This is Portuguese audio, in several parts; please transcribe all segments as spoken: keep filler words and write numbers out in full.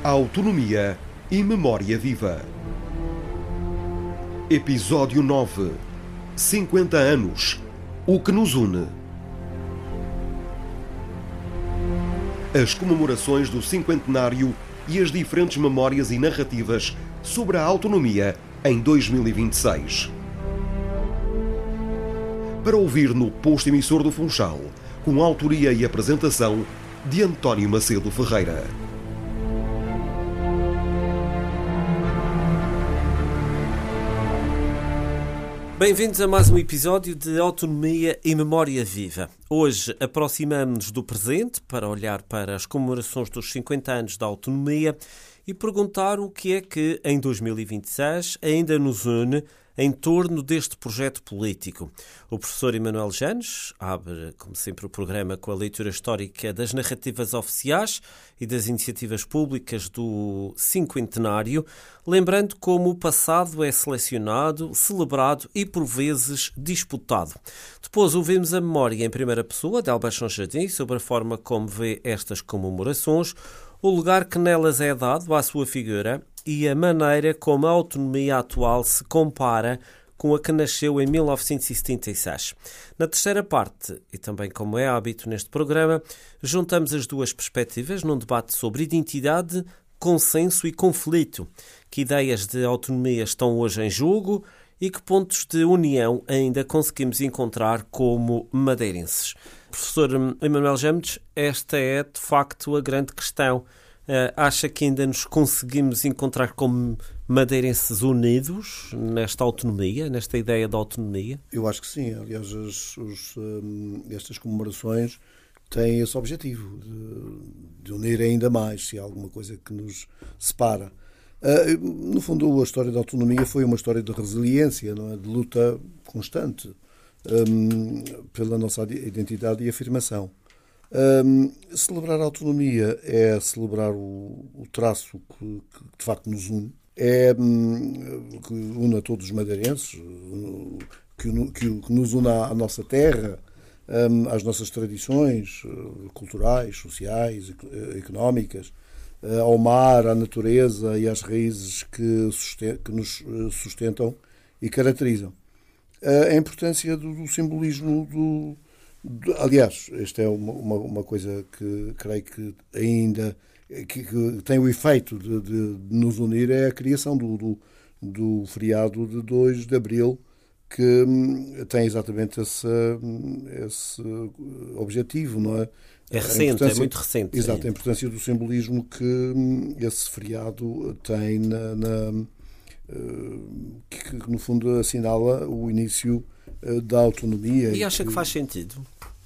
Autonomia e memória viva. Episódio nove. cinquenta anos. O que nos une. As comemorações do cinquentenário e as diferentes memórias e narrativas sobre a autonomia em dois mil e vinte e seis. Para ouvir no posto emissor do Funchal, com autoria e apresentação de António Macedo Ferreira. Bem-vindos a mais um episódio de Autonomia e Memória Viva. Hoje aproximamos-nos do presente para olhar para as comemorações dos cinquenta anos da autonomia e perguntar o que é que, em dois mil e vinte e seis, ainda nos une em torno deste projeto político. O professor Emanuel Janes abre, como sempre, o programa com a leitura histórica das narrativas oficiais e das iniciativas públicas do cinquentenário, lembrando como o passado é selecionado, celebrado e, por vezes, disputado. Depois ouvimos a memória em primeira pessoa de Albert Jardim sobre a forma como vê estas comemorações, o lugar que nelas é dado à sua figura e a maneira como a autonomia atual se compara com a que nasceu em mil novecentos e setenta e seis. Na terceira parte, e também como é hábito neste programa, juntamos as duas perspectivas num debate sobre identidade, consenso e conflito. Que ideias de autonomia estão hoje em jogo e que pontos de união ainda conseguimos encontrar como madeirenses? Professor Emanuel James, esta é de facto a grande questão. Uh, acha que ainda nos conseguimos encontrar como madeirenses unidos nesta autonomia, nesta ideia da autonomia? Eu acho que sim. Aliás, as, os, um, estas comemorações têm esse objetivo de, de unir ainda mais, se há alguma coisa que nos separa. Uh, no fundo, a história da autonomia foi uma história de resiliência, não é? De luta constante um, pela nossa identidade e afirmação. Um, celebrar a autonomia é celebrar o, o traço que, que de facto nos une, é um, que une a todos os madeirenses, que, que, que nos une à, à nossa terra, um, às nossas tradições uh, culturais, sociais, económicas, uh, ao mar, à natureza e às raízes que, susten- que nos sustentam e caracterizam. Uh, a importância do, do simbolismo do Aliás, esta é uma, uma, uma coisa que creio que ainda que, que tem o efeito de, de, de nos unir, é a criação do, do, do feriado de dois de abril, que tem exatamente esse, esse objetivo, não é? É recente, é muito recente. Exato, sim. A importância do simbolismo que esse feriado tem na, na que, que no fundo assinala o início da autonomia. E acha que, que faz sentido?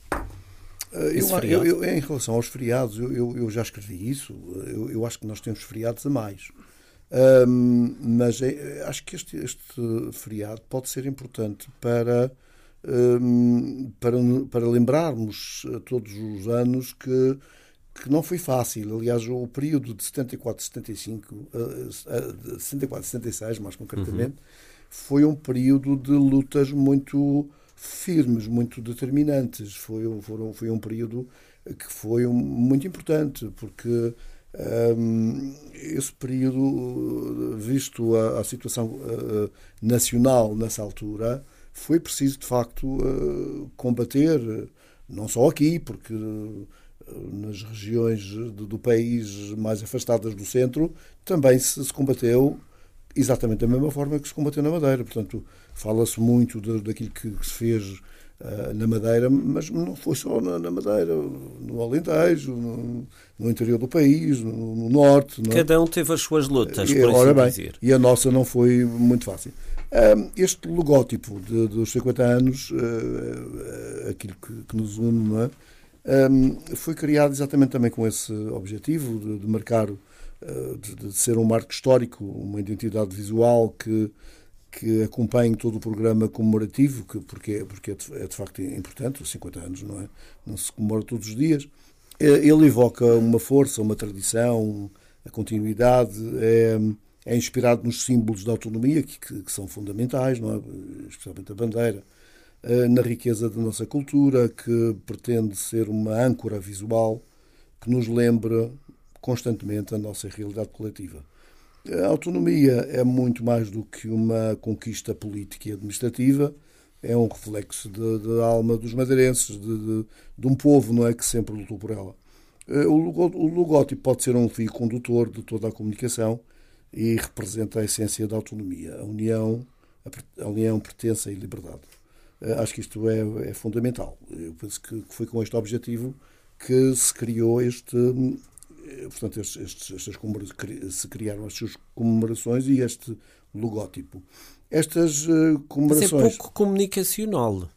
Eu, eu, eu, em relação aos feriados, eu, eu, eu já escrevi isso. Eu, eu acho que nós temos feriados a mais. Um, mas é, acho que este, este feriado pode ser importante para, um, para, para lembrarmos todos os anos que, que não foi fácil. Aliás, o período de setenta e quatro a setenta e cinco, uh, setenta e quatro a setenta e seis, mais concretamente, uhum. foi um período de lutas muito firmes, muito determinantes. Foi, foram, foi um período que foi um, muito importante, porque um, esse período, visto a, a situação uh, nacional nessa altura, foi preciso, de facto, uh, combater, não só aqui, porque uh, nas regiões do, do país mais afastadas do centro, também se, se combateu exatamente da mesma forma que se combateu na Madeira. Portanto, fala-se muito de, daquilo que, que se fez uh, na Madeira, mas não foi só na, na Madeira, no Alentejo, no, no interior do país, no, no norte. Não é? Cada um teve as suas lutas, e, por ora assim bem, dizer. E a nossa não foi muito fácil. Um, este logótipo de, dos cinquenta anos, uh, aquilo que, que nos une, não é? um, foi criado exatamente também com esse objetivo de, de marcar, De, de ser um marco histórico, uma identidade visual que, que acompanhe todo o programa comemorativo, que, porque, porque é, de, é de facto importante, os cinquenta anos, não é? Não se comemora todos os dias. Ele evoca uma força, uma tradição, a continuidade, é, é inspirado nos símbolos da autonomia, que, que, que são fundamentais, não é? Especialmente a bandeira, na riqueza da nossa cultura, que pretende ser uma âncora visual que nos lembra constantemente a nossa realidade coletiva. A autonomia é muito mais do que uma conquista política e administrativa, é um reflexo da alma dos madeirenses, de, de, de um povo, não é, que sempre lutou por ela. O logótipo pode ser um fio condutor de toda a comunicação e representa a essência da autonomia, a união, a união, pertença e liberdade. Acho que isto é, é fundamental. Eu penso que foi com este objetivo que se criou este, portanto, estes, estas se criaram as suas comemorações e este logótipo. Estas uh, comemorações... Mas é pouco comunicacional.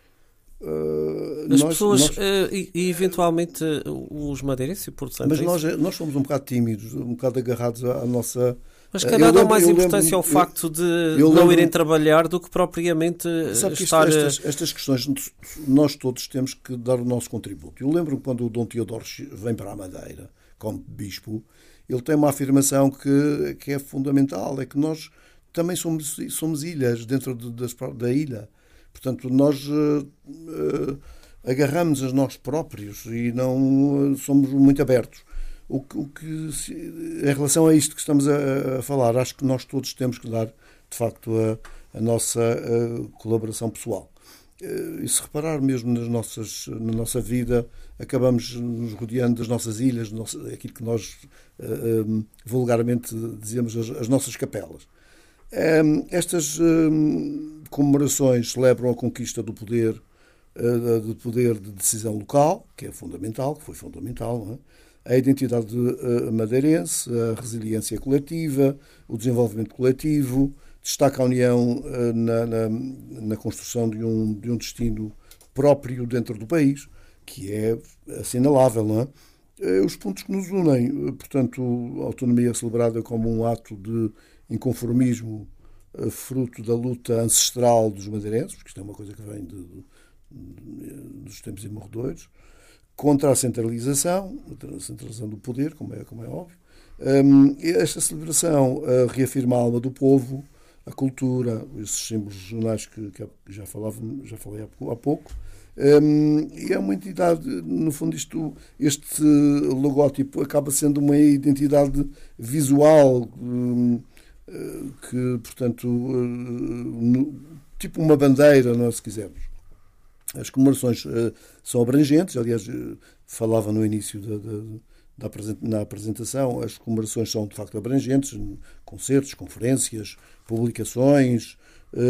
Uh, As nós, pessoas nós... Uh, e, e eventualmente uh, os madeirenses e portanto, Mas nós, nós somos um bocado tímidos, um bocado agarrados à, à nossa... Mas cada dá mais importância lembro, ao facto de eu, eu não lembro, irem trabalhar do que propriamente sabe que estar... Isto, estas, estas questões, nós todos temos que dar o nosso contributo. Eu lembro quando o Dom Teodoro vem para a Madeira, como bispo, ele tem uma afirmação que, que é fundamental, é que nós também somos, somos ilhas dentro de, de, da ilha. Portanto, nós uh, uh, agarramos a nós próprios e não uh, somos muito abertos. O que, o que se, em relação a isto que estamos a, a falar, acho que nós todos temos que dar, de facto, a, a nossa a colaboração pessoal. Uh, e se reparar mesmo nas nossas, na nossa vida, acabamos nos rodeando das nossas ilhas, nossa, aquilo que nós uh, um, vulgarmente dizemos as, as nossas capelas. Um, estas um, comemorações celebram a conquista do poder, uh, do poder de decisão local, que é fundamental, que foi fundamental, não é? A identidade uh, madeirense, a resiliência coletiva, o desenvolvimento coletivo, destaca a união uh, na, na, na construção de um, de um destino próprio dentro do país, que é assinalável, não é? Uh, os pontos que nos unem, uh, portanto, a autonomia celebrada como um ato de inconformismo fruto da luta ancestral dos madeirenses, porque isto é uma coisa que vem de, de, dos tempos imorredouros, contra a centralização, a centralização do poder, como é, como é óbvio. Um, esta celebração uh, reafirma a alma do povo, a cultura, esses símbolos regionais que, que já, falava, já falei há pouco. Um, e é uma entidade, no fundo, isto, este logótipo acaba sendo uma identidade visual, um, que, portanto, tipo uma bandeira, não é, se quisermos. As comemorações são abrangentes, aliás, falava no início da, da, da na apresentação, as comemorações são, de facto, abrangentes, concertos, conferências, publicações,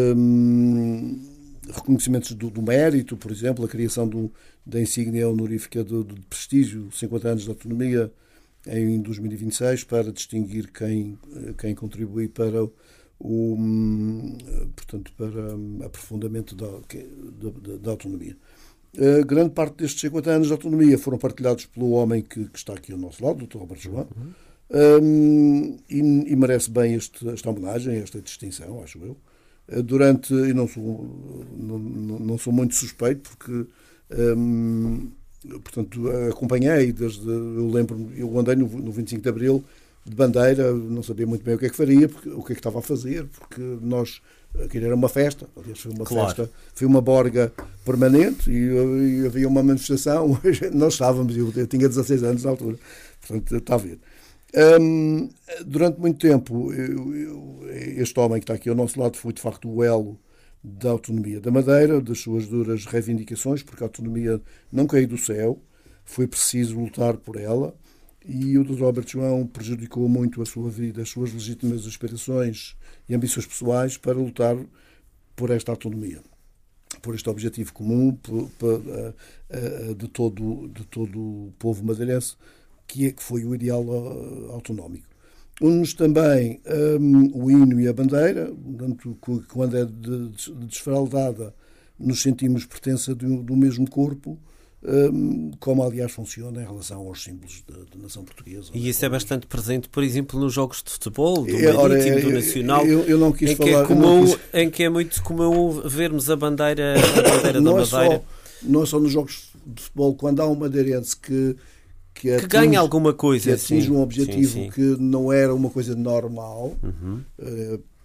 hum, reconhecimentos do, do mérito, por exemplo, a criação do, da insígnia honorífica de, de prestígio, cinquenta anos de autonomia, em dois mil e vinte e seis, para distinguir quem, quem contribui para o, portanto, para o aprofundamento da, da, da autonomia. A grande parte destes cinquenta anos de autonomia foram partilhados pelo homem que, que está aqui ao nosso lado, o doutor Roberto João, uhum. um, e, e merece bem este, esta homenagem, esta distinção, acho eu. Durante, e não sou, não, não sou muito suspeito, porque... Um, portanto, acompanhei desde, eu lembro, eu andei no, no vinte e cinco de Abril de bandeira, não sabia muito bem o que é que faria, porque, o que é que estava a fazer, porque nós, aquilo era uma festa, aliás, foi uma claro. festa, foi uma borga permanente e, e havia uma manifestação, nós estávamos, eu, eu tinha dezasseis anos na altura, portanto, está a ver. Um, durante muito tempo, eu, eu, este homem que está aqui ao nosso lado foi, de facto, o elo da autonomia da Madeira, das suas duras reivindicações, porque a autonomia não caiu do céu, foi preciso lutar por ela, e o doutor Roberto João prejudicou muito a sua vida, as suas legítimas aspirações e ambições pessoais para lutar por esta autonomia, por este objetivo comum por, por, de, todo, de todo o povo madeirense, que, é, que foi o ideal autonómico. Une-nos também um, o hino e a bandeira, portanto, quando é de, de desfraldada, nos sentimos pertença do, do mesmo corpo, um, como aliás funciona em relação aos símbolos da, da nação portuguesa. E isso é bastante presente, por exemplo, nos jogos de futebol, do é, Marítimo, ora, do Nacional, eu, eu não quis em, falar, que é comum, quis... em que é muito comum vermos a bandeira, a bandeira não da é Madeira. Só, não é só nos jogos de futebol, quando há um madeirense que Que, atinge, que ganha alguma coisa, que atinge sim. um objetivo sim, sim. que não era uma coisa normal, uhum. uh,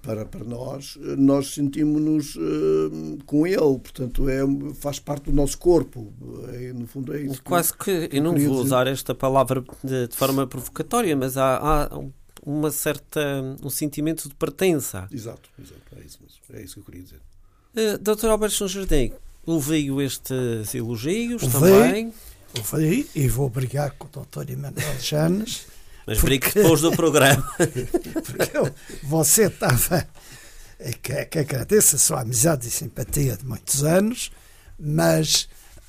para, para nós, nós sentimos-nos uh, com ele, portanto é, faz parte do nosso corpo, é, no fundo é isso. Quase que, que eu não vou dizer. usar esta palavra de, de forma provocatória, mas há, há uma certa, um sentimento de pertença. Exato, exato, é isso mesmo, é isso que eu queria dizer. Uh, doutor Alberto São Jardim, ouviu estes elogios ouvi, também? Ouvi e vou brigar com o doutor Emanuel Janes. Mas brigue depois do programa. Porque eu, você estava... Que, que agradeço a sua amizade e simpatia de muitos anos, mas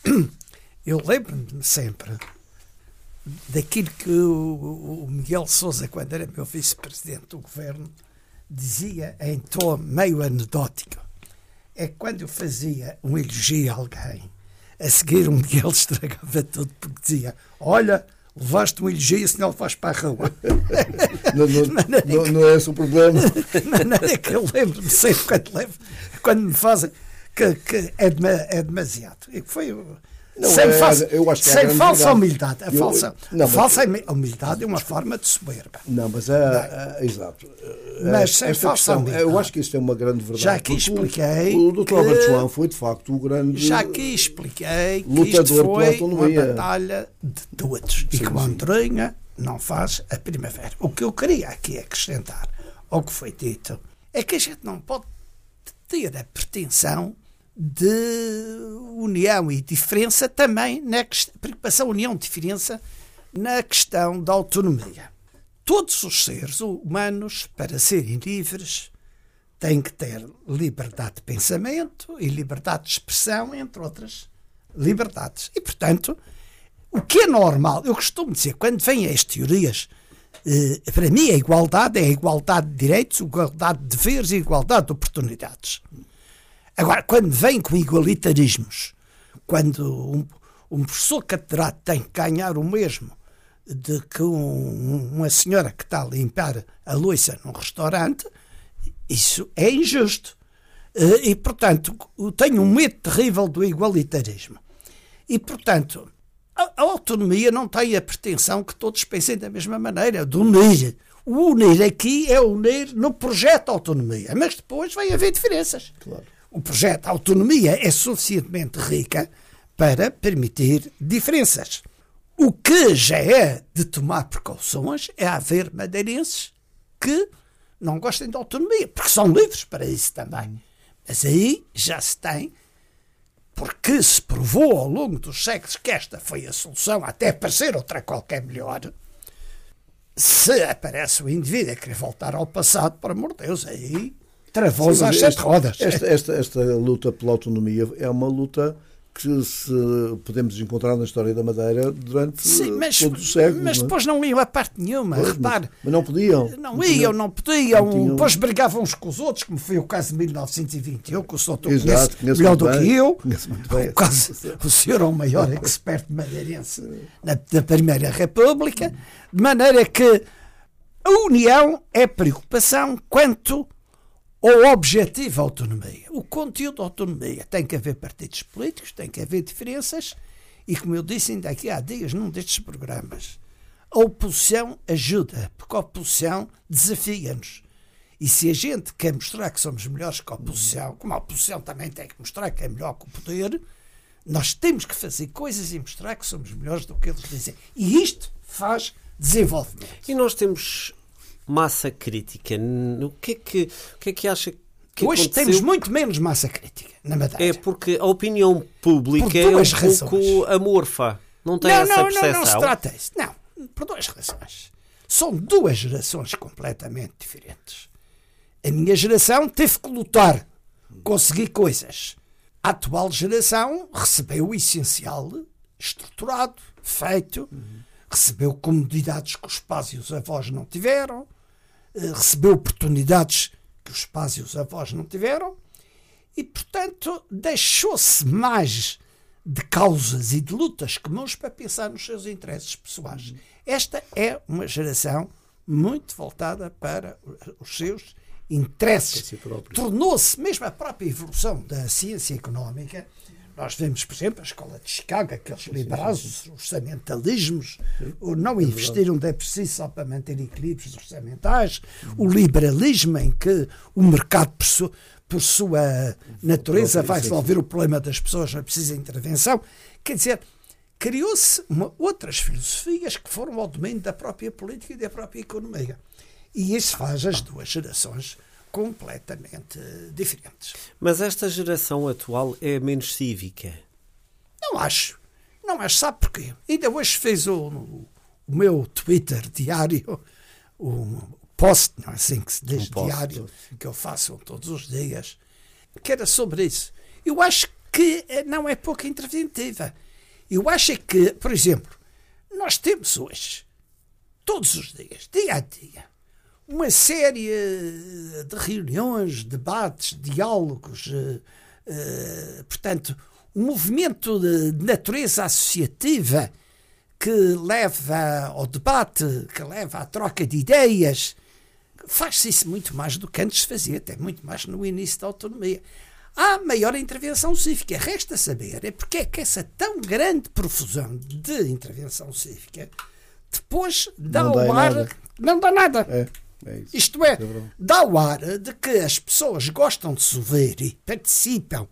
eu lembro-me sempre daquilo que o, o Miguel Sousa, quando era meu vice-presidente do governo, dizia em tom meio anedótico. É que quando eu fazia um elogio a alguém, a seguir o Miguel estragava tudo, porque dizia, olha, levaste um elogio, senão levaste para a rua. Não, não, não, não é esse o problema. Não é que eu lembro-me sempre quando, levo, quando me fazem que, que é, de, é demasiado. E foi... Não, sem é, falsa, eu acho que sem é falsa humildade. A eu, falsa, não, a falsa mas, humildade é uma forma de soberba. Não, mas é, é exato. Mas é, sem falsa questão, humildade. eu acho que isto é uma grande verdade. Já aqui expliquei. O, o doutor Alberto João foi de facto o grande. Já aqui expliquei que lutador isto foi pela uma autonomia. batalha de todos. Sim, e que o Andrinha não faz a primavera. O que eu queria aqui acrescentar ao que foi dito é que a gente não pode ter a pretensão de união e diferença também na preocupação, união e diferença na questão da autonomia. Todos os seres humanos, para serem livres, têm que ter liberdade de pensamento e liberdade de expressão, entre outras liberdades. E, portanto, o que é normal, eu costumo dizer, quando vêm as teorias, eh, para mim a igualdade é a igualdade de direitos, igualdade de deveres e igualdade de oportunidades. Agora, quando vem com igualitarismos, quando um, um professor catedrático tem que ganhar o mesmo de que um, uma senhora que está a limpar a louça num restaurante, isso é injusto. E, portanto, eu tenho um medo terrível do igualitarismo. E, portanto, a, a autonomia não tem a pretensão que todos pensem da mesma maneira, de unir. O unir aqui é unir no projeto de autonomia, mas depois vai haver diferenças. Claro. O projeto de autonomia é suficientemente rica para permitir diferenças. O que já é de tomar precauções é haver madeirenses que não gostem de autonomia, porque são livres para isso também. Mas aí já se tem, porque se provou ao longo dos séculos que esta foi a solução, até parecer outra qualquer melhor. Se aparece o indivíduo a querer voltar ao passado, por amor de Deus, aí travou-os às sete rodas. Esta, esta, esta luta pela autonomia é uma luta que se podemos encontrar na história da Madeira durante Sim, mas, todos os séculos. Mas depois não iam a parte nenhuma, pois, repare. Mas, mas não podiam. Não, não iam, não podiam. Não depois brigavam uns com os outros, como foi o caso de mil novecentos e vinte e um, que o senhor conhece melhor do que eu. O, caso, o senhor é o maior expert madeirense na, na Primeira República. De maneira que a união é preocupação quanto ou objetivo a autonomia. O conteúdo da autonomia tem que haver partidos políticos, tem que haver diferenças e, como eu disse ainda aqui há dias num destes programas, a oposição ajuda, porque a oposição desafia-nos. E se a gente quer mostrar que somos melhores que a oposição, como a oposição também tem que mostrar que é melhor que o poder, nós temos que fazer coisas e mostrar que somos melhores do que eles dizem. E isto faz desenvolvimento. E nós temos massa crítica. O que é que, o que, é que acha que hoje aconteceu? Temos muito menos massa crítica na Madeira. É porque a opinião pública é um razões. pouco amorfa. Não tem não, essa não, percepção? Não, não se trata isso. Não, por duas razões. São duas gerações completamente diferentes. A minha geração teve que lutar, conseguir coisas. A atual geração recebeu o essencial estruturado, feito, uhum. recebeu comodidades que os pais e os avós não tiveram, recebeu oportunidades que os pais e os avós não tiveram e, portanto, deixou-se mais de causas e de lutas comuns para pensar nos seus interesses pessoais. Uhum. Esta é uma geração muito voltada para os seus interesses. Tornou-se, mesmo a própria evolução da ciência económica, Nós vemos, por exemplo, a escola de Chicago, aqueles liberais, os orçamentalismos, o não investir onde é preciso só para manter equilíbrios orçamentais, o liberalismo em que o mercado, por, su, por sua natureza, vai resolver o problema das pessoas, não é preciso intervenção. Quer dizer, criou-se uma, outras filosofias que foram ao domínio da própria política e da própria economia. E isso faz as duas gerações completamente diferentes. Mas esta geração atual é menos cívica? Não acho. Não acho. Sabe porquê? Ainda hoje fez o, o meu Twitter diário, o post, não é assim que se diz, um diário, post. Que eu faço todos os dias, que era sobre isso. Eu acho que não é pouco interventiva. Eu acho que, por exemplo, nós temos hoje, todos os dias, dia a dia, uma série de reuniões, debates, diálogos, uh, uh, portanto, um movimento de, de natureza associativa que leva ao debate, que leva à troca de ideias. Faz-se isso muito mais do que antes se fazia, até muito mais no início da autonomia. Há maior intervenção cívica. Resta saber é porque é que essa tão grande profusão de intervenção cívica depois dá o ar... Nada. Não dá nada. É. É isso. Isto é, é dá o ar de que as pessoas gostam de se ouvir e participam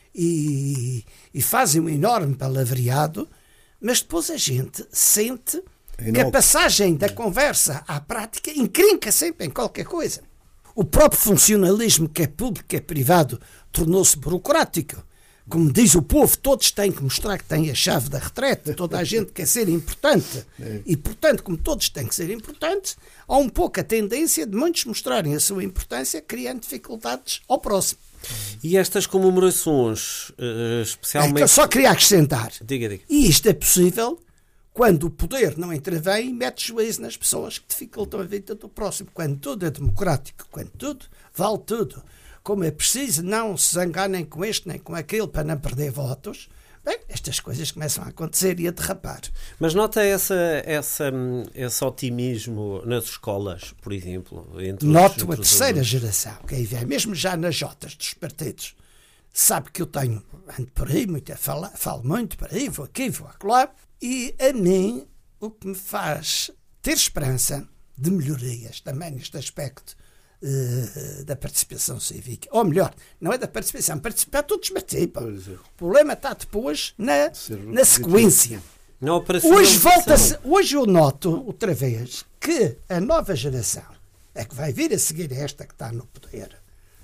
e, e fazem um enorme palavreado, mas depois a gente sente é que a passagem da conversa à prática encrenca sempre em qualquer coisa. O próprio funcionalismo, que é público, que é privado, tornou-se burocrático. Como diz o povo, todos têm que mostrar que têm a chave da retrete, toda a gente quer ser importante. E, portanto, como todos têm que ser importantes, há um pouco a tendência de muitos mostrarem a sua importância, criando dificuldades ao próximo. E estas comemorações, especialmente... É que eu só queria acrescentar. Diga, diga. E isto é possível quando o poder não intervém e mete juízo nas pessoas que dificultam a vida do próximo. Quando tudo é democrático, quando tudo vale tudo. Como é preciso, não se zangar nem com este nem com aquele para não perder votos. Bem, estas coisas começam a acontecer e a derrapar. Mas nota essa, essa, esse otimismo nas escolas, por exemplo? Entre Noto os, entre a terceira os... geração, que aí vem, mesmo já nas jotas dos partidos. Sabe que eu tenho, ando por aí, muito a falar, falo muito por aí, vou aqui, vou acolá. E a mim, o que me faz ter esperança de melhorias também neste aspecto da participação cívica. Ou melhor, não é da participação, participar todos participam. O problema está depois na, na sequência. Não, hoje, volta-se, hoje eu noto outra vez que a nova geração, é que vai vir a seguir esta que está no poder,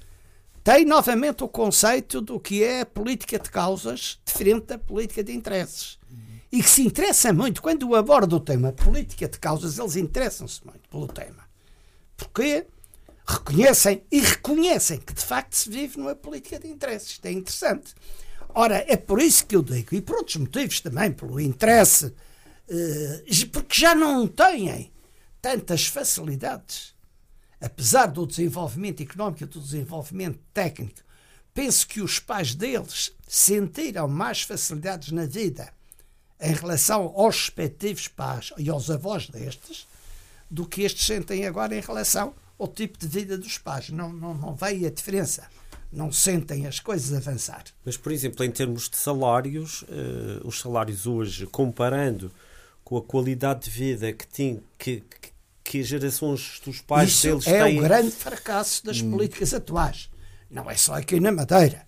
tem novamente o conceito do que é a política de causas diferente da política de interesses. E que se interessa muito, quando aborda o tema política de causas, eles interessam-se muito pelo tema. Porquê? Reconhecem e reconhecem que de facto se vive numa política de interesses. Isto é interessante. Ora, é por isso que eu digo, e por outros motivos também, pelo interesse, eh, porque já não têm tantas facilidades, apesar do desenvolvimento económico e do desenvolvimento técnico, penso que os pais deles sentiram mais facilidades na vida em relação aos respectivos pais e aos avós destes, do que estes sentem agora em relação ao tipo de vida dos pais. Não, não, não veio a diferença. Não sentem as coisas avançar. Mas, por exemplo, em termos de salários, uh, os salários hoje, comparando com a qualidade de vida que, tinha, que, que, que as gerações dos pais Isso deles é têm... o grande fracasso das hum. políticas atuais. Não é só aqui na Madeira.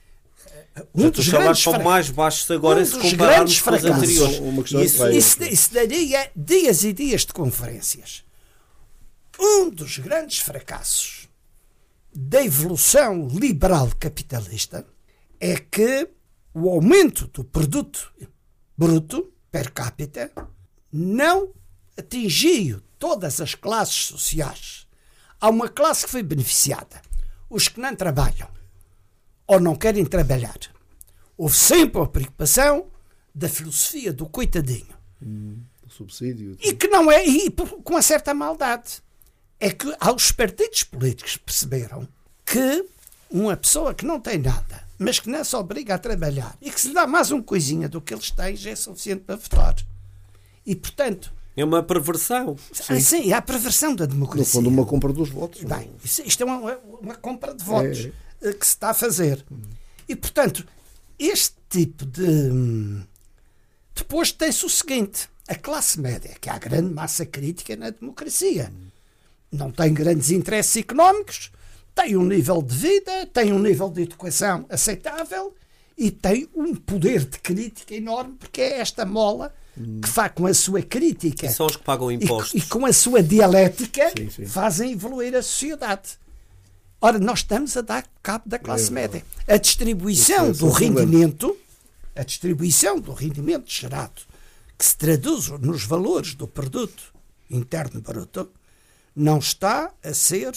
Um dos salários são fra... mais baixos agora um se compararmos com os anteriores. Isso, isso, isso daria dias e dias de conferências. Um dos grandes fracassos da evolução liberal capitalista é que o aumento do produto bruto per capita não atingiu todas as classes sociais. Há uma classe que foi beneficiada. Os que não trabalham ou não querem trabalhar. Houve sempre a preocupação da filosofia do coitadinho. Hum, o subsídio. E que não é, e com uma certa maldade. É que os partidos políticos perceberam que uma pessoa que não tem nada, mas que não se obriga a trabalhar e que se lhe dá mais uma coisinha do que eles têm, já é suficiente para votar. E, portanto... É uma perversão. Sim, sim é a perversão da democracia. No fundo, uma compra dos votos. Bem, isto é uma, uma compra de votos é. que se está a fazer. E, portanto, este tipo de... Depois tem-se o seguinte, a classe média, que é a grande massa crítica na democracia, não tem grandes interesses económicos, tem um nível de vida, tem um nível de educação aceitável e tem um poder de crítica enorme, porque é esta mola que faz com a sua crítica. E são os que pagam impostos. E, e com a sua dialética sim, sim. fazem evoluir a sociedade. Ora, nós estamos a dar cabo da classe é, média. A distribuição do rendimento, a distribuição do rendimento gerado, que se traduz nos valores do produto interno bruto, não está a ser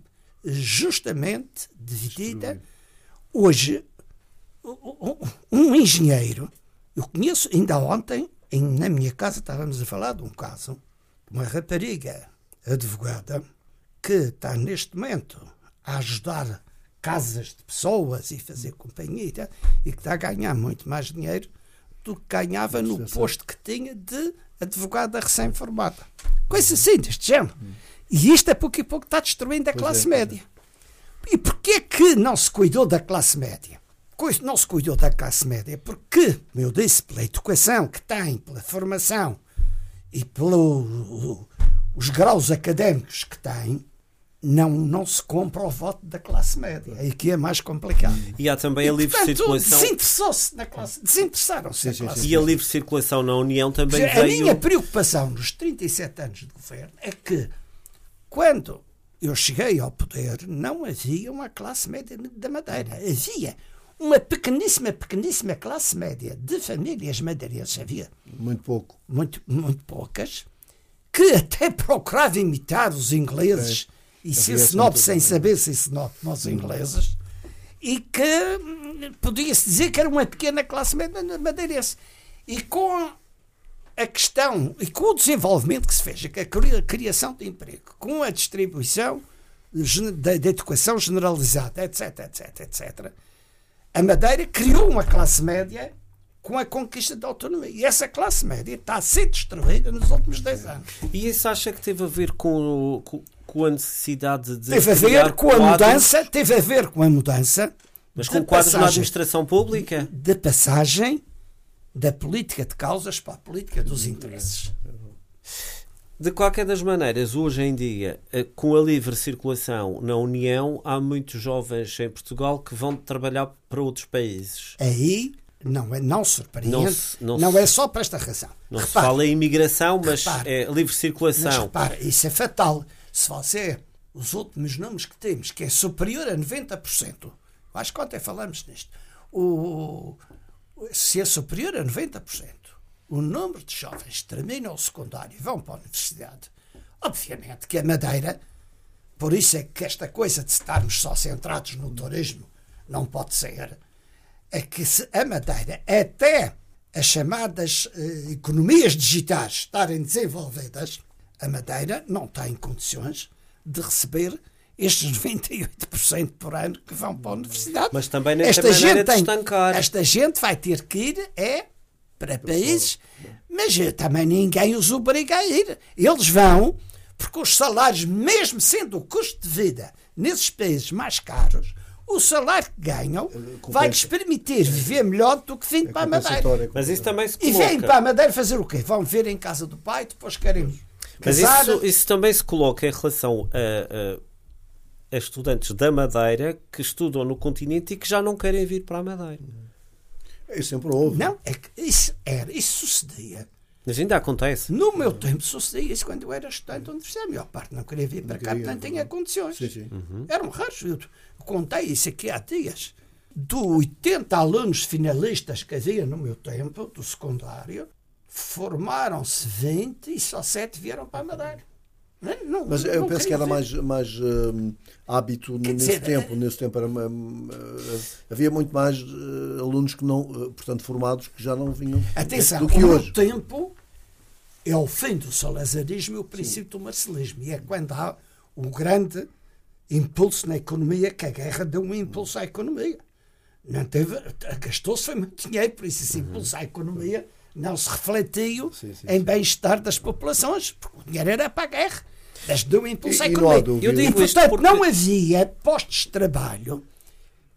justamente dividida. Hoje, um engenheiro, eu conheço, ainda ontem, na minha casa, estávamos a falar de um caso, de uma rapariga advogada que está neste momento a ajudar casas de pessoas e fazer companhia e que está a ganhar muito mais dinheiro do que ganhava no posto que tinha de advogada recém-formada. Coisa assim, deste género. E isto, a pouco e pouco, está destruindo a classe média. E porquê que não se cuidou da classe média? Não se cuidou da classe média porque, como eu disse, pela educação que tem, pela formação e pelos graus académicos que tem, não, não se compra o voto da classe média. Aí que é mais complicado. E há também e, a livre portanto, circulação. Desinteressou-se na classe. Desinteressaram-se na classe. E a livre circulação na União também a veio... A minha preocupação nos trinta e sete anos de governo é que, quando eu cheguei ao poder, não havia uma classe média da Madeira. Havia uma pequeníssima, pequeníssima classe média de famílias madeirenses. Havia muito pouco. Muito, muito poucas, que até procuravam imitar os ingleses é. e ser snob sem saber ser snob como os ingleses, e que podia-se dizer que era uma pequena classe média madeirense. E com a questão, e com o desenvolvimento que se fez, a criação de emprego, com a distribuição da educação generalizada, etc, etc, etcétera, a Madeira criou uma classe média com a conquista da autonomia. E essa classe média está a ser destruída nos últimos dez anos. E isso acha que teve a ver com, com, com a necessidade de... Teve a ver com a mudança, teve a ver com a mudança... Mas com quadros na administração pública? De passagem da política de causas para a política dos interesses. De qualquer das maneiras, hoje em dia, com a livre circulação na União, há muitos jovens em Portugal que vão trabalhar para outros países. Aí não é não surpreende, não, se, não, não se, é só para esta razão. Não repare, se fala em imigração, mas repare, é livre circulação. Mas repare, isso é fatal. Se você, os últimos números que temos, que é superior a noventa por cento, acho que ontem falamos nisto, o, se é superior a noventa por cento, o número de jovens que terminam o secundário e vão para a universidade, obviamente que a Madeira, por isso é que esta coisa de estarmos só centrados no turismo não pode ser, é que se a Madeira, até as chamadas eh, economias digitais estarem desenvolvidas, a Madeira não tem condições de receber estes noventa e oito por cento por ano que vão para a universidade. Mas também nem esta tem gente maneira de tem, estancar. Esta gente vai ter que ir é, para países, mas também ninguém os obriga a ir. Eles vão, porque os salários, mesmo sendo o custo de vida nesses países mais caros, o salário que ganham vai-lhes permitir viver melhor do que vindo é para a Madeira. Mas isso também se coloca. E vêm para a Madeira fazer o quê? Vão viver em casa do pai, depois querem Mas casar. Isso, isso também se coloca em relação a, a, a estudantes da Madeira que estudam no continente e que já não querem vir para a Madeira. Isso sempre houve. Não, é que isso era, isso sucedia. Mas ainda acontece. No meu tempo sucedia isso quando eu era estudante da universidade. A melhor parte não queria vir para não cá porque não tinha condições. Sim, sim. Uhum. Eram raros. Eu contei isso aqui há dias. De oitenta alunos finalistas que havia no meu tempo, do secundário, formaram-se vinte e só sete vieram para a Madeira. Não, não, Mas eu não penso que era ver. mais, mais uh, hábito Quer nesse dizer, tempo. Nesse tempo era, uh, havia muito mais uh, alunos que não, uh, portanto, formados que já não vinham Atenção, do que o hoje. meu tempo é o fim do salazarismo e o princípio Sim. do marcelismo. E é quando há o grande impulso na economia, que a guerra deu um impulso à economia. Não teve, gastou-se foi muito dinheiro, por isso esse uhum. impulso à economia não se refletiu sim, sim, em bem-estar das populações, porque o dinheiro era para a guerra, mas deu um impulso à economia. E, Eu digo e, portanto, porque... não havia postos de trabalho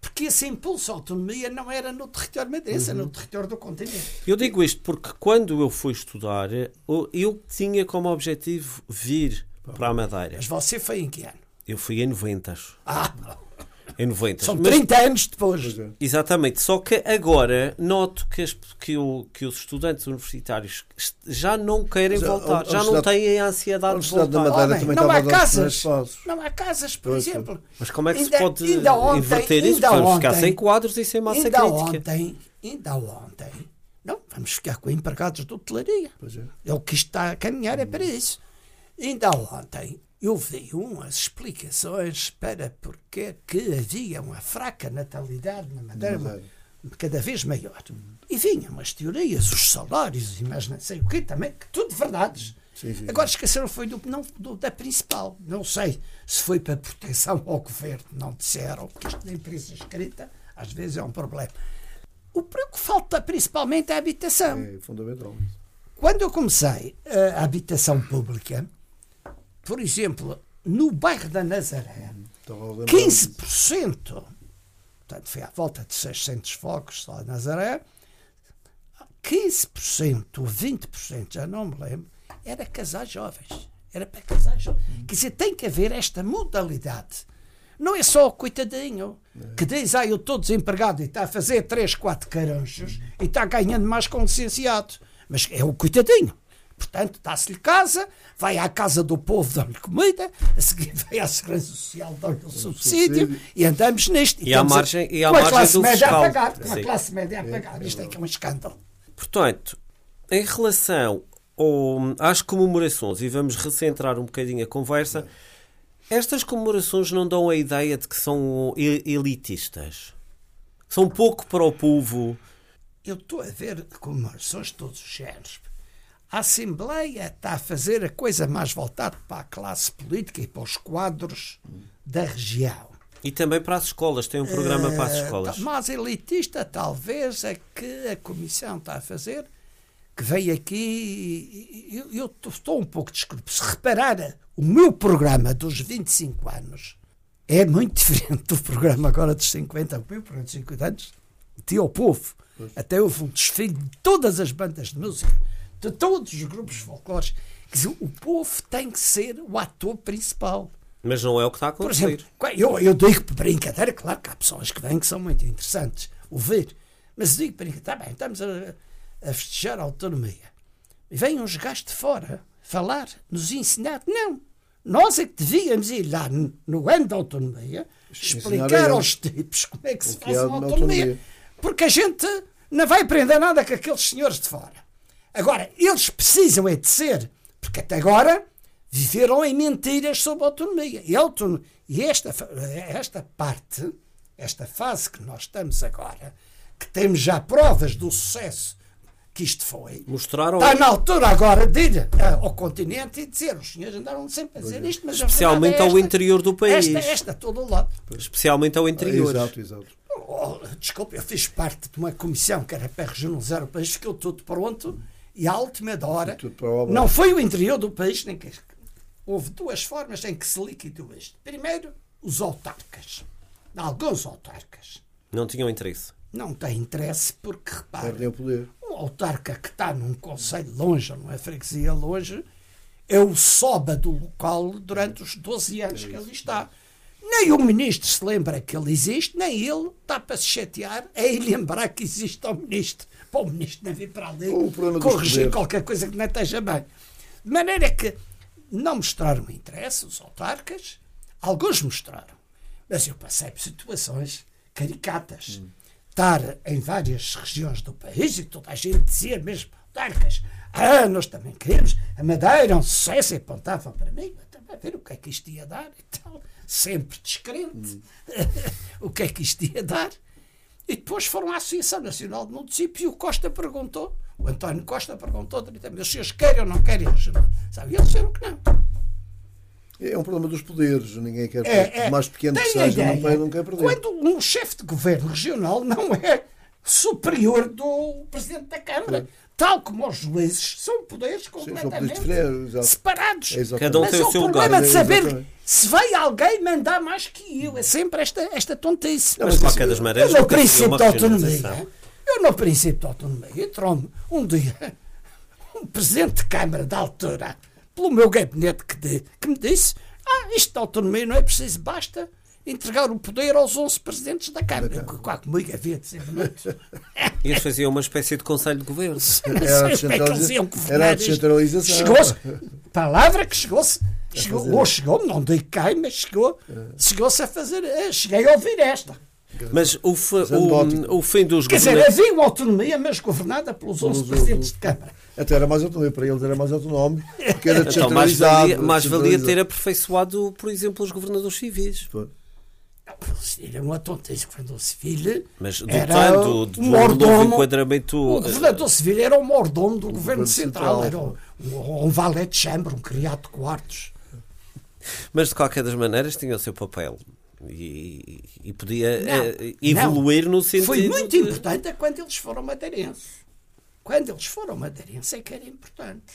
porque esse impulso à autonomia não era no território madeirense, uhum. era no território do continente. Eu digo isto porque quando eu fui estudar, eu tinha como objetivo vir para a Madeira. Mas você foi em que ano? Eu fui em noventa. Ah, não. Em noventa. São trinta Mas, anos depois. Exatamente. Só que agora noto que, as, que, o, que os estudantes universitários já não querem Mas, voltar. A, a já não têm a ansiedade de voltar. Da Madeira oh, não há casas. Não há casas, por pois exemplo. Mas como é que ainda, se pode ontem, inverter isso? Vamos ontem, ficar sem quadros e sem massa ainda crítica. Ontem, ainda ontem. Não, vamos ficar com empregados de hotelaria. É. é o que isto está a caminhar, é para isso. Ainda ontem eu vi umas explicações para porque que havia uma fraca natalidade na Madeira, Madeira. cada vez maior. E vinham umas teorias, os salários e mais não sei o quê também, que tudo verdades. Sim, sim, Agora esqueceram foi do, não, do, da principal. Não sei se foi para proteção ao governo, não disseram, porque isto na imprensa escrita às vezes é um problema. O que falta principalmente é a habitação. É fundamental. Quando eu comecei a habitação pública, por exemplo, no bairro da Nazaré, quinze por cento, portanto foi à volta de seiscentos fogos só a Nazaré, quinze por cento ou vinte por cento, já não me lembro, era casar jovens. Era para casar jovens. Quer dizer, tem que haver esta modalidade. Não é só o coitadinho que diz, ah, eu estou desempregado e está a fazer três, quatro caranchos e está ganhando mais com licenciado. Mas é o coitadinho. Portanto, dá-se-lhe casa, vai à casa do povo, dá-lhe comida, a seguir vai à Segurança Social, dá-lhe o subsídio, subsídio e andamos nisto. E, e à margem, e à com a margem classe do média fiscal. a pagar, com a classe média a pagar. Isto é que é um escândalo. Portanto, em relação ao, às comemorações, e vamos recentrar um bocadinho a conversa, estas comemorações não dão a ideia de que são elitistas. São pouco para o povo. Eu estou a ver comemorações de todos os géneros. A Assembleia está a fazer a coisa mais voltada para a classe política e para os quadros da região. E também para as escolas, tem um programa uh, para as escolas. Mais elitista, talvez, é que a Comissão está a fazer, que veio aqui, eu, eu estou um pouco desculpe, se reparar, o meu programa dos vinte e cinco anos é muito diferente do programa agora dos cinquenta, o meu programa dos cinquenta anos, tinha o povo. Pois. Até houve um desfile de todas as bandas de música, de todos os grupos folclóricos. Quer dizer, o povo tem que ser o ator principal. Mas não é o que está a acontecer. Por exemplo, eu, eu digo por brincadeira, claro que há pessoas que vêm que são muito interessantes ouvir, mas digo por brincadeira, tá bem, estamos a, a festejar a autonomia. E vêm uns gajos de fora falar, nos ensinar. Não, nós é que devíamos ir lá no, no ano da autonomia explicar aos tipos como é que se faz uma autonomia. autonomia. Porque a gente não vai aprender nada com aqueles senhores de fora. Agora, eles precisam é de ser, porque até agora viveram em mentiras sobre a autonomia. E, a autonomia, e esta, esta parte, esta fase que nós estamos agora, que temos já provas do sucesso que isto foi, mostraram... está na altura agora de ir ao continente e dizer, os senhores andaram sempre a dizer isto, mas especialmente esta, ao interior do país. Esta, esta, todo o lado. Especialmente ao interior. Exato, exato. Oh, desculpe, eu fiz parte de uma comissão que era para regionalizar o país, ficou tudo pronto e à última hora não foi o interior do país, nem que houve duas formas em que se liquidou isto. Primeiro, os autarcas. Alguns autarcas. Não tinham interesse. Não têm interesse porque, repare, perdem o poder. Um autarca que está num concelho longe, numa freguesia longe, é o soba do local durante os doze anos é que ele está. Nem o ministro se lembra que ele existe, nem ele está para se chatear é ele lembrar que existe o ministro. Para o ministro não vir para ali corrigir qualquer coisa que não esteja bem. De maneira que não mostraram interesse, os autarcas, alguns mostraram, mas eu passei por situações caricatas. Hum. Estar em várias regiões do país e toda a gente dizia mesmo, autarcas, ah, nós também queremos, a Madeira é um sucesso, e apontavam para mim, a ver o que é que isto ia dar e tal, sempre descrente, hum. o que é que isto ia dar. E depois foram à Associação Nacional de Municípios e o Costa perguntou, o António Costa perguntou, os senhores querem ou não querem regional? Sabe? E eles disseram que não. É um problema dos poderes, ninguém quer, é, é, mais pequeno que seja, não, não quer perder. Quando um chefe de governo regional não é superior do Presidente da Câmara, é. Tal como os juízes, são poderes completamente Sim, são poderes separados. É Cada um Mas tem o seu lugar. lugar. Mas o problema de saber se vai alguém mandar mais que eu. É sempre esta, esta tontice. Mas, de qualquer das maneiras, eu no princípio de autonomia, eu no princípio de autonomia, entrou-me um dia um presidente de Câmara da altura, pelo meu gabinete, que, de, que me disse: ah, isto de autonomia não é preciso, basta entregar o poder aos onze presidentes da Câmara. Claro, comigo havia de ser muito. E eles faziam uma espécie de conselho de governo. Era a descentralização. Era a descentralização. Chegou-se, palavra que chegou-se, chegou, ou chegou, não digo quem, mas chegou, chegou-se a fazer, cheguei a ouvir esta. Mas o, o, o fim dos Quer dizer, havia uma autonomia, mas governada pelos onze presidentes de Câmara. Até era mais autonomia, para eles era mais autonómico, porque era então, mais descentralizado. valia, mais valia ter aperfeiçoado, por exemplo, os governadores civis. Foi. Era uma tontice. O governador civil mas do era tanto, do, um mordomo. Do enquadramento... O governador civil era o mordomo do o governo, governo central. central. Era um, um valet de chambre, um criado de quartos. Mas, de qualquer das maneiras, tinha o seu papel. E, e podia não, uh, evoluir não. no sentido... Foi muito de... importante é quando eles foram madeirenses. Quando eles foram madeirenses é que era importante.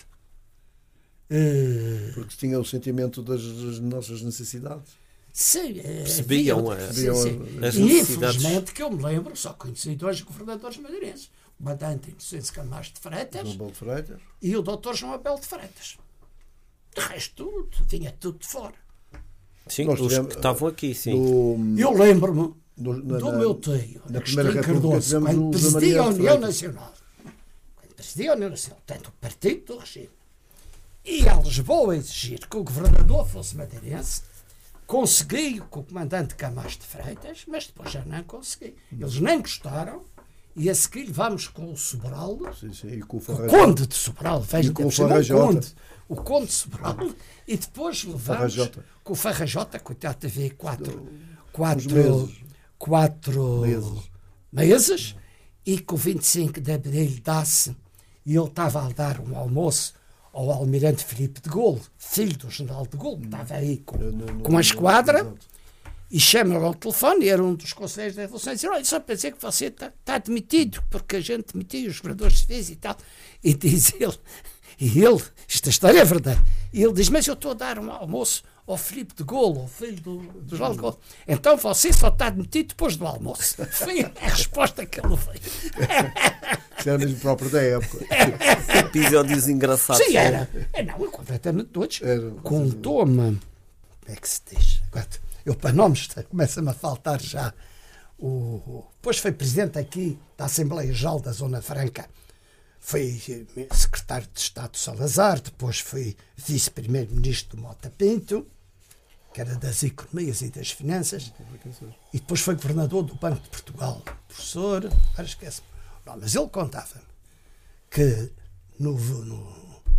Uh... Porque tinha o sentimento das, das nossas necessidades. Sim, percebiam havia, a, sim, sim. as e necessidades. Infelizmente, que eu me lembro, só conheci dois governadores madeirenses. O comandante Inocêncio Camacho de Freitas, João de Freitas e o doutor João Abel de Freitas. De resto, tudo, vinha tudo de fora. Sim, Nós os tivemos, que estavam aqui, sim. No, eu lembro-me no, na, do na, meu tio, na Primeira República, Cardoso, quando presidia a União Nacional. Quando presidia a União Nacional, tanto o partido do regime. E a Lisboa exigir que o governador fosse madeirense. Consegui com o comandante Camacho de Freitas, mas depois já não consegui. Eles nem gostaram, e a seguir levámos com o Sobral, sim, sim, e com o, o Conde de Sobral, veja com o, o Conde, o Conde de Sobral, e depois levámos Farrajota. com o Farrajota, coitado, teve quatro, quatro, meses. quatro meses. meses, e com o vinte e cinco de Abril dá-se, e ele estava a dar um almoço ao almirante Filipe de Gaulle, filho do general de Gaulle, estava aí com, no, no, com a esquadra, no, e chama-lhe ao telefone, e era um dos conselheiros da Revolução, e diz: olha, só para dizer que você está, está admitido, porque a gente demitiu os governadores civis e tal. E diz ele, e ele, esta história é verdade, e ele diz: mas eu estou a dar um almoço ao Filipe de Gaulle, ao filho do, do general de Gaulle, então você só está admitido depois do almoço. Foi a resposta que ele fez. Isso era mesmo próprio da época. Episódios engraçados. Sim, era. É, não, eu completamente todos. Contou-me. Como é que se diz? Eu, para nomes, começa-me a faltar já. O, depois foi presidente aqui da Assembleia Geral da Zona Franca. Foi secretário de Estado Salazar. Depois foi vice-primeiro-ministro do Mota Pinto, que era das Economias e das Finanças. E depois foi governador do Banco de Portugal. Professor, agora esquece-me. Não, mas ele contava que no, no,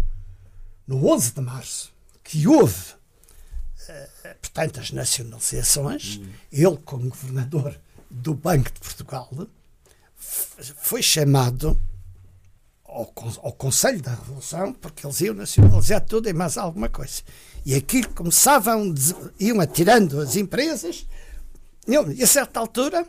no onze de março, que houve, uh, portanto, as nacionalizações, hum. ele, como governador do Banco de Portugal, foi chamado ao, ao Conselho da Revolução, porque eles iam nacionalizar tudo e mais alguma coisa. E aquilo começavam, iam atirando as empresas, e a certa altura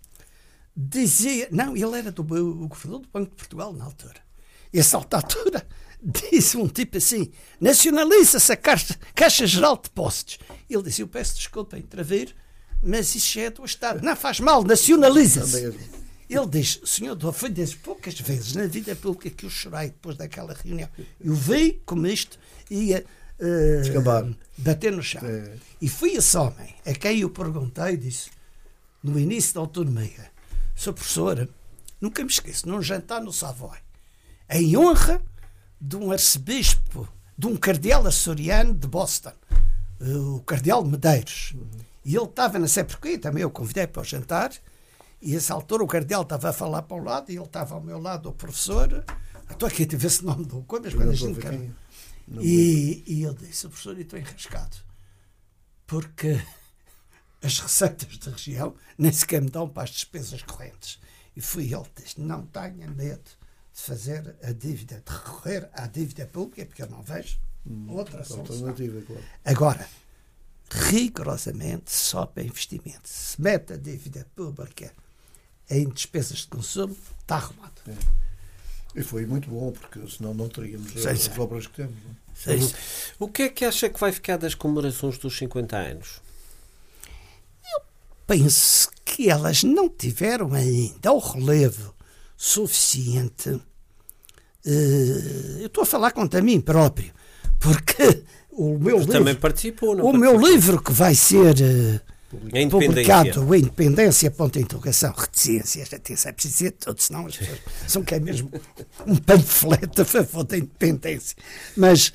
dizia, não, ele era do, o governador do Banco de Portugal na altura, e a certa altura disse um tipo assim: nacionaliza-se a Caixa, Caixa Geral de Depósitos. Ele disse: eu peço desculpa em intervir, mas isso é do Estado. Não faz mal, nacionaliza-se. Ele diz: senhor, foi das poucas vezes na vida pública que eu chorei depois daquela reunião. Eu vi como isto ia uh, bater no chão. É. E fui esse homem a quem eu perguntei, disse, no início da autonomia: sou professora, nunca me esqueço, num jantar no Savoy, em honra de um arcebispo, de um cardeal açoriano de Boston, o cardeal Medeiros. Uhum. E ele estava, não sei porquê, também eu convidei para o jantar, e a essa altura o cardeal estava a falar para o lado, e ele estava ao meu lado, o professor, estou aqui a ver se não me dou conta, mas quando a gente quer... E, e ele disse: professor, eu estou enrascado, porque as receitas da região nem sequer me dão para as despesas correntes. E fui ele que disse: não tenha medo de fazer a dívida, de recorrer à dívida pública, porque eu não vejo hum, outra solução. Claro. Agora, rigorosamente só para investimento. Se mete a dívida pública em despesas de consumo, está arrumado. É. E foi muito bom, porque senão não teríamos sim, as sim. obras que temos. Não? Sim, sim. O que é que acha que vai ficar das comemorações dos cinquenta anos? Eu penso que elas não tiveram ainda o relevo suficiente. Uh, eu estou a falar contra mim próprio, porque o meu livro, também participou, não o participou? meu livro que vai ser uh, a publicado, a Independência, ponto de interrogação, reticências, atenção, é preciso dizer tudo, senão as pessoas são que é mesmo um panfleto a favor da independência. Mas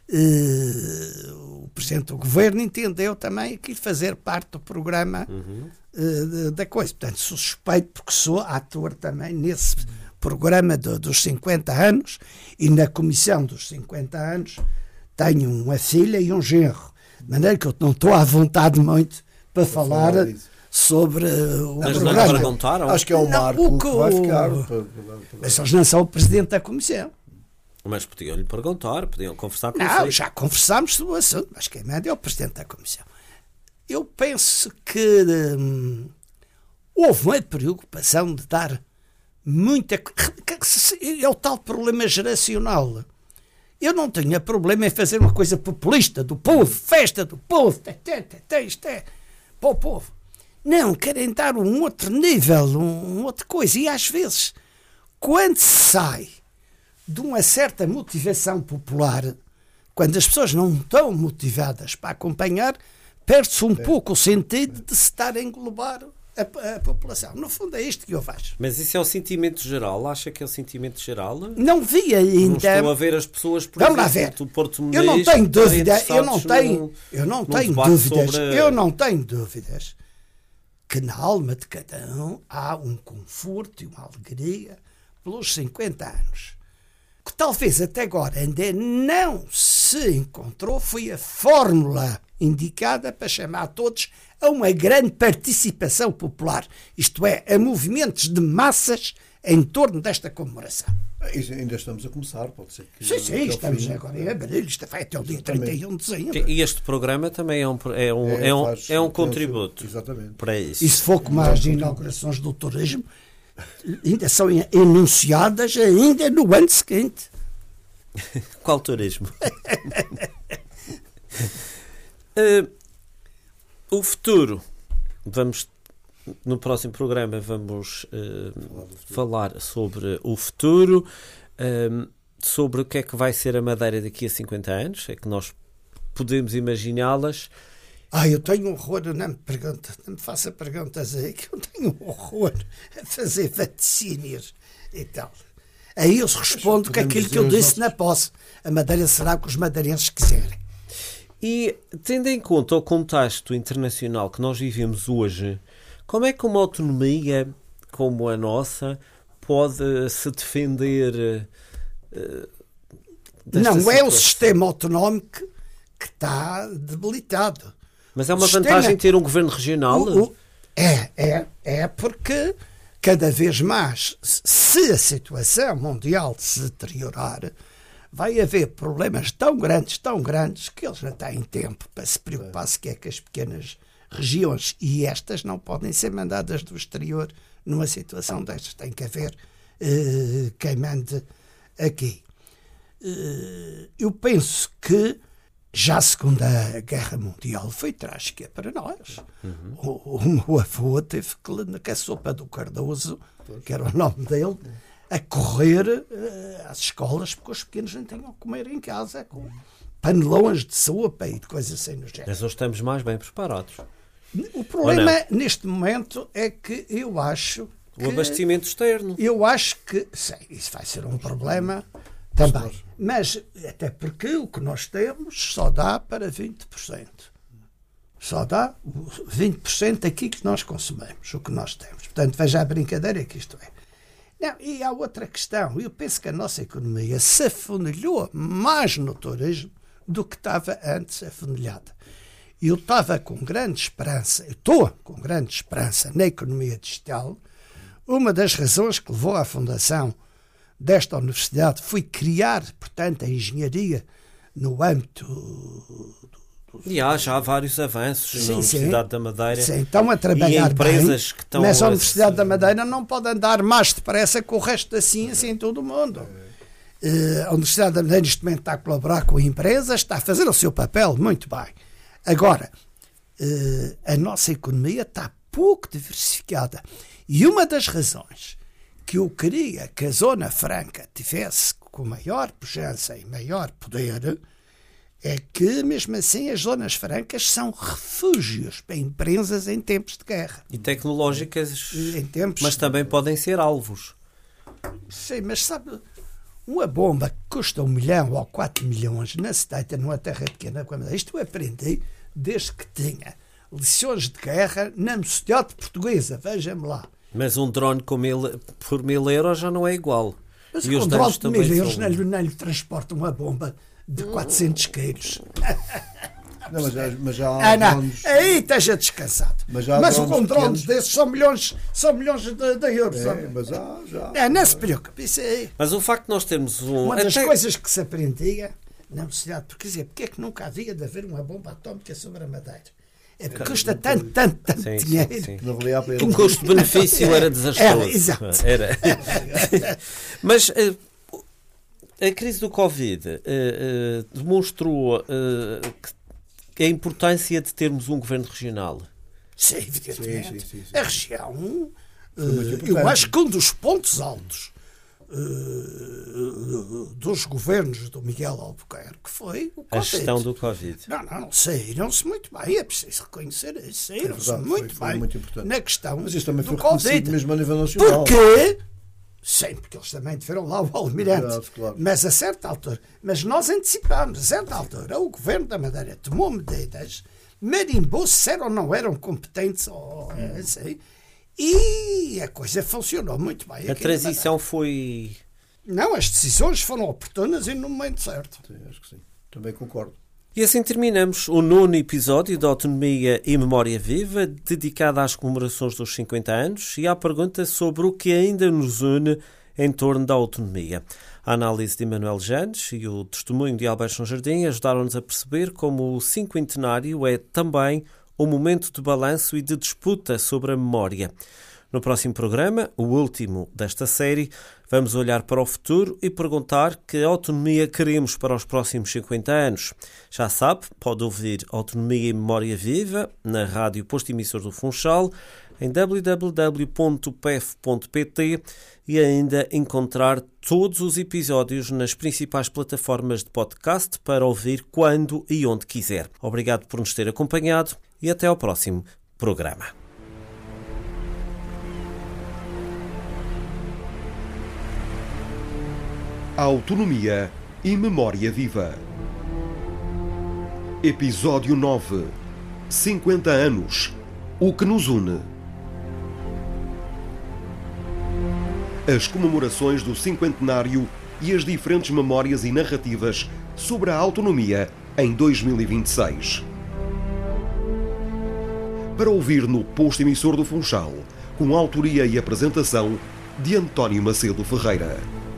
uh, o Presidente do Governo entendeu também que fazer parte do programa uhum. uh, da coisa. Portanto, sou suspeito porque sou ator também nesse programa do, dos cinquenta anos, e na comissão dos cinquenta anos tenho uma filha e um genro, de maneira que eu não estou à vontade muito para, para falar, falar sobre o Mas programa. Não perguntaram? Acho que é um marco não, que, que vai ficar. Mas eles não são o Presidente da Comissão. Mas podiam-lhe perguntar, podiam conversar com ele. Não, já conversámos sobre o assunto, mas quem manda é o Presidente da Comissão. Eu penso que hum, houve uma preocupação de dar muita... É o tal problema geracional. Eu não tinha problema em fazer uma coisa populista do povo, festa do povo, isto é para o povo. Não, querem dar um outro nível, um outra coisa. E às vezes, quando se sai de uma certa motivação popular, quando as pessoas não estão motivadas para acompanhar, perde-se um é. pouco o sentido de se estar a englobar A, a população. No fundo é isto que eu faço. Mas isso é o sentimento geral? Acha que é o sentimento geral? Não vi ainda. Não estou a ver as pessoas, por Vamos exemplo, lá ver. do Porto Eu não tenho dúvida, eu não num, tenho, eu não tenho dúvidas, sobre... eu não tenho dúvidas que na alma de cada um há um conforto e uma alegria pelos cinquenta anos. Que talvez até agora ainda não se encontrou foi a fórmula indicada para chamar todos a uma grande participação popular, isto é, a movimentos de massas em torno desta comemoração. Isso ainda estamos a começar, pode ser que... Sim, sim, estamos fim, agora em abril, isto vai até o dia trinta e um de dezembro. E este programa também é um, é um, é, é um, é um contributo exatamente. Para isso. E se for como as inaugurações do turismo, ainda são enunciadas ainda no ano seguinte. Qual turismo? uh, o futuro. Vamos, no próximo programa vamos uh, falar sobre o futuro, uh, sobre o que é que vai ser a Madeira daqui a cinquenta anos, é que nós podemos imaginá-las. Ah, eu tenho um horror, não me, pergunta, não me faça perguntas aí, que eu tenho um horror a fazer vaticínios e tal. Aí eu respondo com aquilo que eu disse na posse. A Madeira será o que os madeirenses quiserem. E, tendo em conta o contexto internacional que nós vivemos hoje, como é que uma autonomia como a nossa pode se defender uh, desta Não situação? É o sistema autonómico que está debilitado. Mas é uma o vantagem sistema... ter um governo regional? O, o... É, é, é porque cada vez mais, se a situação mundial se deteriorar, vai haver problemas tão grandes, tão grandes, que eles não têm tempo para se preocupar sequer com as pequenas regiões. E estas não podem ser mandadas do exterior numa situação destas. Tem que haver uh, quem mande aqui. Uh, eu penso que já a Segunda Guerra Mundial foi trágica para nós. Uhum. O, o meu avô teve que, que a sopa do Cardoso, que era o nome dele, a correr uh, às escolas porque os pequenos não tinham a comer em casa, com panelões de sopa e de coisas assim no género. Mas hoje estamos mais bem preparados. O problema neste momento é que eu acho que... O abastecimento externo. Eu acho que... Sei, isso vai ser um problema também. Mas até porque o que nós temos só dá para vinte por cento. Só dá vinte por cento daquilo que nós consumimos, o que nós temos. Portanto, veja a brincadeira que isto é. Não, e há outra questão. Eu penso que a nossa economia se afunilhou mais no turismo do que estava antes afunilhada. Eu estava com grande esperança, eu estou com grande esperança na economia digital. Uma das razões que levou à fundação desta universidade foi criar, portanto, a engenharia no âmbito do, do E há já vários avanços sim, na Universidade sim. da Madeira. Sim, estão a trabalhar e empresas bem, que estão mas a a... Universidade da Madeira não pode andar mais depressa que o resto da ciência em todo o mundo. Uh, a Universidade da Madeira neste momento está a colaborar com empresas, está a fazer o seu papel muito bem. Agora, uh, a nossa economia está pouco diversificada. E uma das razões que eu queria que a Zona Franca tivesse com maior pujança e maior poder é que, mesmo assim, as zonas francas são refúgios para empresas em tempos de guerra. E tecnológicas, em tempos... mas também podem ser alvos. Sim, mas sabe, uma bomba que custa um milhão ou quatro milhões na cidade, numa terra pequena, isto eu aprendi desde que tinha lições de guerra na Mocidade Portuguesa, veja-me lá. Mas um drone com mil, por mil euros já não é igual. Mas e com um drone de mil euros não lhe, não lhe transporta uma bomba de quatrocentos quilos. Não, mas já, mas já há ah, não. drones... Aí esteja descansado. Mas, mas com drones pequenos... desses são milhões, são milhões de, de euros. É, mas há, já. É, não se preocupe. Isso aí. Mas o facto de nós termos um... Uma das Até... coisas que se aprendia na Mocidade, porque dizer, porque é que nunca havia de haver uma bomba atómica sobre a Madeira? É porque custa tanto, tanto, tanto sim, dinheiro. Sim, sim. Não valia a pena. O custo-benefício era desastroso. Era, exato. Era. Mas uh, a crise do Covid uh, uh, demonstrou uh, que a importância de termos um governo regional. Sim, evidentemente. Sim, sim, sim, sim. A região, uh, eu acho que um dos pontos altos Uh, dos governos do Miguel Albuquerque foi o Covid. A gestão do Covid. Não, não, saíram-se muito bem, é preciso reconhecer isso, saíram-se é muito foi, foi bem muito na questão Mas isso também do foi Covid. Mesmo a nível nacional. Porquê? Sim, porque eles também tiveram lá o Almirante. Claro, claro. Mas a certa altura, mas nós antecipámos, a certa altura, o governo da Madeira tomou medidas, marimbou se eram ou não eram competentes, ou assim, e a coisa funcionou muito bem. A transição foi... Não, as decisões foram oportunas e no momento certo. Sim, acho que sim. Também concordo. E assim terminamos o nono episódio da Autonomia e Memória Viva, dedicado às comemorações dos cinquenta anos e à pergunta sobre o que ainda nos une em torno da autonomia. A análise de Emanuel Janes e o testemunho de Alberto São Jardim ajudaram-nos a perceber como o cinquentenário é também um momento de balanço e de disputa sobre a memória. No próximo programa, o último desta série, vamos olhar para o futuro e perguntar que autonomia queremos para os próximos cinquenta anos. Já sabe, pode ouvir Autonomia e Memória Viva na Rádio Posto Emissor do Funchal, em w w w ponto p e f ponto p t e ainda encontrar todos os episódios nas principais plataformas de podcast para ouvir quando e onde quiser. Obrigado por nos ter acompanhado e até ao próximo programa. Autonomia e Memória Viva. Episódio nove. cinquenta anos. O que nos une. As comemorações do cinquentenário e as diferentes memórias e narrativas sobre a autonomia em dois mil e vinte e seis. Para ouvir no Posto Emissor do Funchal, com autoria e apresentação de António Macedo Ferreira.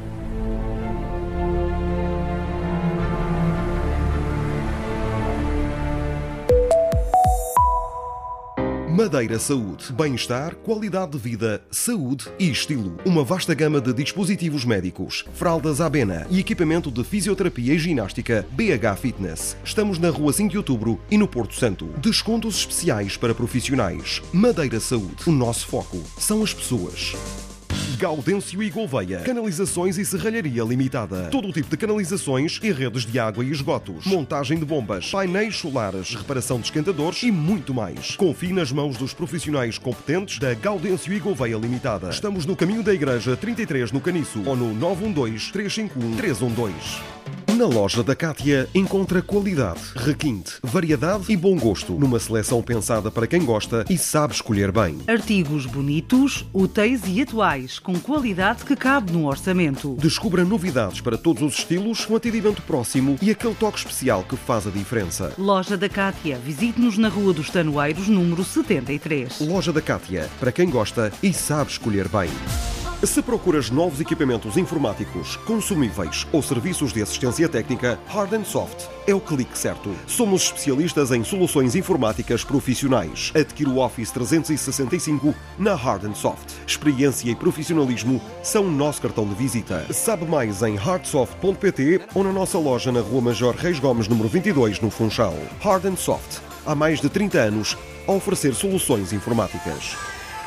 Madeira Saúde. Bem-estar, qualidade de vida, saúde e estilo. Uma vasta gama de dispositivos médicos, fraldas Abena e equipamento de fisioterapia e ginástica B H Fitness. Estamos na Rua cinco de Outubro e no Porto Santo. Descontos especiais para profissionais. Madeira Saúde. O nosso foco são as pessoas. Gaudêncio e Gouveia. Canalizações e Serralharia Limitada. Todo o tipo de canalizações e redes de água e esgotos. Montagem de bombas, painéis solares, reparação de esquentadores e muito mais. Confie nas mãos dos profissionais competentes da Gaudêncio e Gouveia Limitada. Estamos no caminho da Igreja trinta e três no Caniço ou no nove um dois, três cinco um, três um dois. Na loja da Cátia encontra qualidade, requinte, variedade e bom gosto, numa seleção pensada para quem gosta e sabe escolher bem. Artigos bonitos, úteis e atuais, com qualidade que cabe no orçamento. Descubra novidades para todos os estilos, um atendimento próximo e aquele toque especial que faz a diferença. Loja da Cátia. Visite-nos na Rua dos Tanoeiros, número setenta e três. Loja da Cátia, para quem gosta e sabe escolher bem. Se procuras novos equipamentos informáticos, consumíveis ou serviços de assistência técnica, Hard and Soft é o clique certo. Somos especialistas em soluções informáticas profissionais. Adquira o Office trezentos e sessenta e cinco na Hard and Soft. Experiência e profissionalismo são o nosso cartão de visita. Sabe mais em hardsoft ponto pt ou na nossa loja na Rua Major Reis Gomes, número vinte e dois, no Funchal. Hard and Soft. Há mais de trinta anos a oferecer soluções informáticas.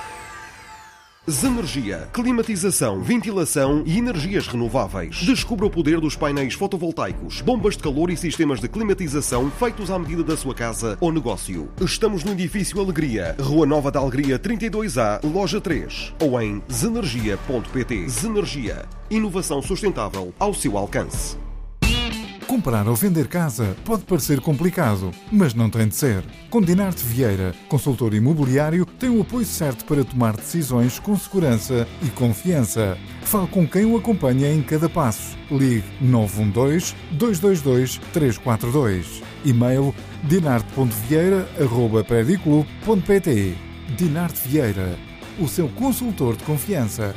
Zenergia, climatização, ventilação e energias renováveis. Descubra o poder dos painéis fotovoltaicos, bombas de calor e sistemas de climatização feitos à medida da sua casa ou negócio. Estamos no edifício Alegria, Rua Nova da Alegria trinta e dois A, Loja três, ou em zenergia ponto pt. Zenergia, inovação sustentável ao seu alcance. Comprar ou vender casa pode parecer complicado, mas não tem de ser. Com Dinarte Vieira, consultor imobiliário, tem o apoio certo para tomar decisões com segurança e confiança. Fale com quem o acompanha em cada passo. Ligue nove um dois, dois dois dois, três quatro dois. E-mail dinarte ponto vieira arroba prediclub ponto pt. Dinarte Vieira, o seu consultor de confiança.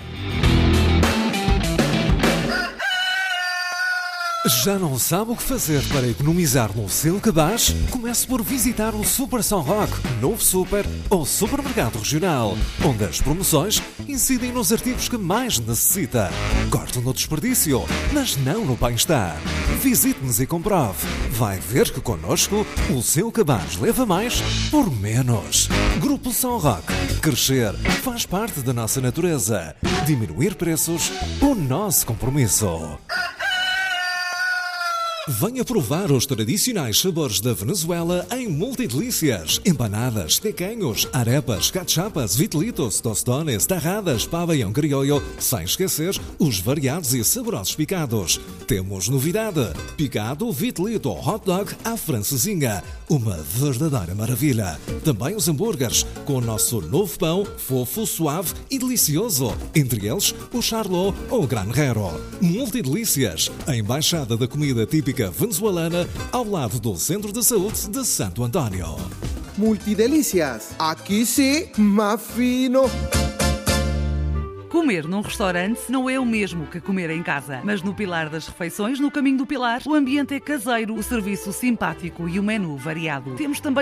Já não sabe o que fazer para economizar no seu cabaz? Comece por visitar o Super São Roque, novo super ou supermercado regional, onde as promoções incidem nos artigos que mais necessita. Corte no desperdício, mas não no bem-estar. Visite-nos e comprove. Vai ver que connosco o seu cabaz leva mais por menos. Grupo São Roque. Crescer faz parte da nossa natureza. Diminuir preços, o nosso compromisso. Venha provar os tradicionais sabores da Venezuela em multidelícias. Empanadas, tequeños, arepas, cachapas, vitelitos, tostones, tarradas, pabellão criollo, sem esquecer os variados e saborosos picados. Temos novidade: picado, vitelito, hot dog à francesinha. Uma verdadeira maravilha. Também os hambúrgueres, com o nosso novo pão, fofo, suave e delicioso. Entre eles, o charlot ou o granjero. Multidelícias, a embaixada da comida típica venezuelana, ao lado do Centro de Saúde de Santo António. Multidelícias, aqui sim, mais fino. Comer num restaurante não é o mesmo que comer em casa, mas no Pilar das Refeições, no Caminho do Pilar, o ambiente é caseiro, o serviço simpático e o menu variado. Temos também